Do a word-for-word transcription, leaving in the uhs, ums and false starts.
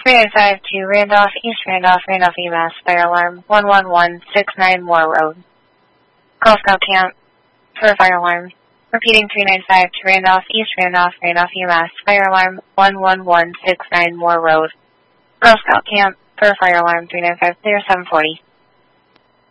three nine five to Randolph, East Randolph, Randolph, UMass, fire alarm one one one six nine Moore Road. Girl Scout camp for fire alarm. Repeating three nine five to Randolph, East Randolph, Randolph, UMass, fire alarm one one one six nine Moore Road. Girl Scout camp for fire alarm three nine five clear seven forty.